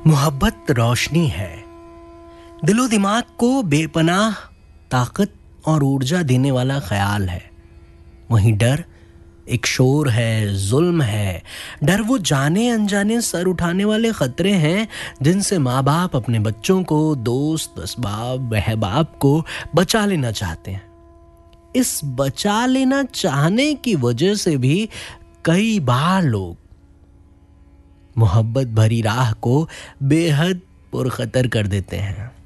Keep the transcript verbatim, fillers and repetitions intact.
मोहब्बत रोशनी है, दिलो दिमाग को बेपनाह ताकत और ऊर्जा देने वाला ख्याल है। वहीं डर एक शोर है, जुल्म है। डर वो जाने अनजाने सर उठाने वाले खतरे हैं जिनसे माँ बाप अपने बच्चों को, दोस्त असबाब अहबाब को बचा लेना चाहते हैं। इस बचा लेना चाहने की वजह से भी कई बार लोग मोहब्बत भरी राह को बेहद पुरखतर कर देते हैं।